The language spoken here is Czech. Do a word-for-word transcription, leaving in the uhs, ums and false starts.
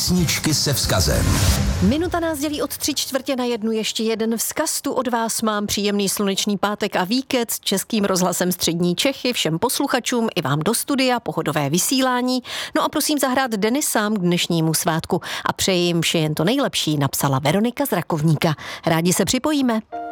Písničky se vzkazem. Minuta nás dělí od tři čtvrtě na jednu, ještě jeden vzkaz tu od vás mám. Příjemný slunečný pátek a víkend s Českým rozhlasem Střední Čechy, všem posluchačům i vám do studia, pohodové vysílání. No a prosím zahrát Denisám k dnešnímu svátku a přeji jim vše jen to nejlepší, napsala Veronika z Rakovníka. Rádi se připojíme.